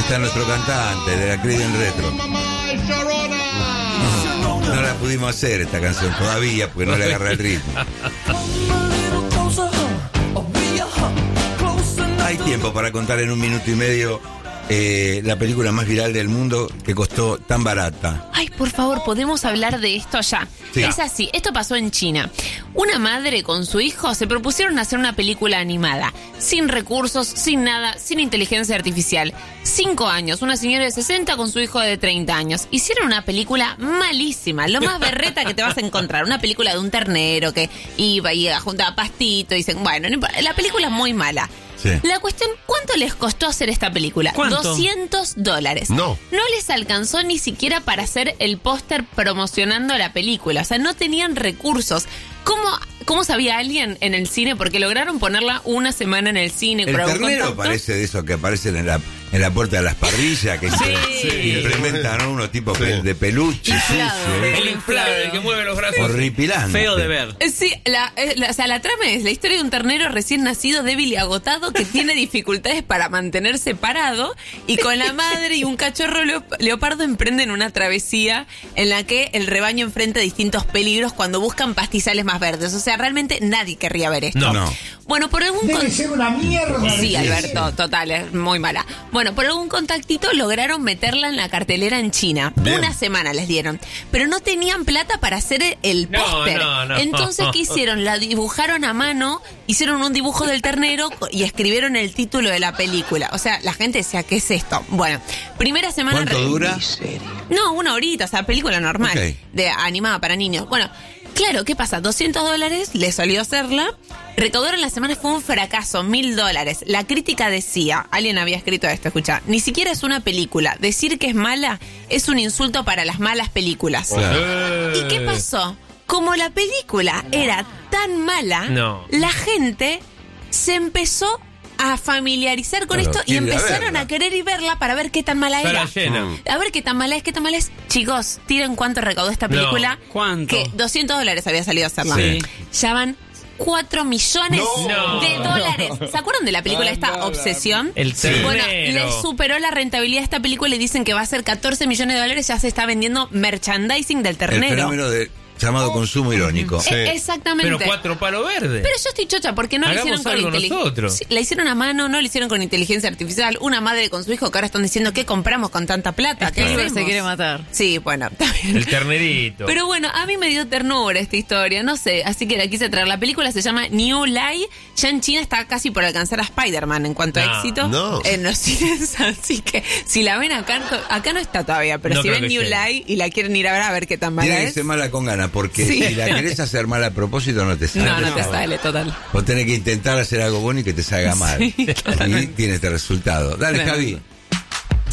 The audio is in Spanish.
está nuestro cantante de la Creedence Retro. No la pudimos hacer esta canción todavía porque no le agarra el ritmo. Hay tiempo para contar en 1 minuto y medio la película más viral del mundo que costó tan barata. Ay, por favor, ¿podemos hablar de esto ya? Sí. Es así, esto pasó en China. Una madre con su hijo se propusieron hacer una película animada, sin recursos, sin nada, sin inteligencia artificial. 5 años, una señora de 60 con su hijo de 30 años. Hicieron una película malísima, lo más berreta que te vas a encontrar. Una película de un ternero que iba y juntaba pastito y dicen, bueno, no importa, la película es muy mala. Sí. La cuestión, ¿cuánto les costó hacer esta película? ¿Cuánto? $200. No les alcanzó ni siquiera para hacer el póster promocionando la película. O sea, no tenían recursos. ¿Cómo sabía alguien en el cine? Porque lograron ponerla una semana en el cine. El ternero parece de esos que aparecen en la puerta de las parrillas, que implementan, ¿no? Unos tipos de peluche. El inflable, el que mueve los brazos. Horripilante. Feo de ver. Sí, la trama es la historia de un ternero recién nacido, débil y agotado, que tiene dificultades para mantenerse parado, y con la madre y un cachorro leopardo emprenden una travesía en la que el rebaño enfrenta distintos peligros cuando buscan pastizales más verdes. O sea, realmente nadie querría ver esto. No. Bueno, por algún Debe ser una mierda. Sí, Alberto, total, es muy mala. Bueno, por algún contactito lograron meterla en la cartelera en China. Bien. 1 semana les dieron. Pero no tenían plata para hacer el póster. No. Entonces, ¿qué hicieron? La dibujaron a mano, hicieron un dibujo del ternero y escribieron el título de la película. O sea, la gente decía, ¿qué es esto? Bueno, primera semana... ¿Cuánto dura? No, 1 horita, o sea, película normal, Ok. animada para niños. Bueno, claro, ¿qué pasa? $200 le salió hacerla. Recaudaron la semana, fue un fracaso, $1,000. La crítica decía, alguien había escrito esto, escucha, ni siquiera es una película. Decir que es mala es un insulto para las malas películas. Claro. ¿Y qué pasó? Como la película era tan mala, la gente se empezó a familiarizar con Claro, esto y quiere empezaron verla. a querer ir verla para ver qué tan mala era. Estará llena. A ver qué tan mala es. Chicos, tiren cuánto recaudó esta película. No, ¿cuánto? Que $200 había salido a hacerla. Sí. Ya van 4 millones No. de dólares. ¿Se acuerdan de la película esta Obsesión? El ternero. Bueno, le superó la rentabilidad de esta película y dicen que va a ser $14 millones. Ya se está vendiendo merchandising del El ternero. fenómeno llamado consumo irónico. Exactamente. Pero 4 palos verdes. Pero yo estoy chocha porque no Hagamos le hicieron con algo inteligencia. nosotros. La hicieron a mano, no le hicieron con inteligencia artificial. Una madre con su hijo que ahora están diciendo ¿qué compramos con tanta plata? ¿Qué Oliver hacemos? se quiere matar. Sí, bueno, está bien. El ternerito. Pero bueno, a mí me dio ternura esta historia, no sé, así que la quise traer. La película se llama New Lie, ya en China está casi por alcanzar a Spider-Man en cuanto a éxito No. en los cines, así que si la ven acá no está todavía, pero No si creo ven que New llegue. Lie y la quieren ir a ver qué tan mala Tiene que es. ser mala con ganas, porque Sí. si la querés hacer mal a propósito no te sale. No te sale, total. Vos tenés que intentar hacer algo bueno y que te salga mal. Y tiene este resultado. Dale, Claro. Javi.